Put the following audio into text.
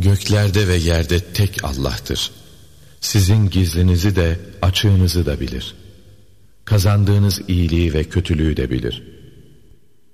göklerde ve yerde tek Allah'tır. Sizin gizlinizi de açığınızı da bilir. Kazandığınız iyiliği ve kötülüğü de bilir.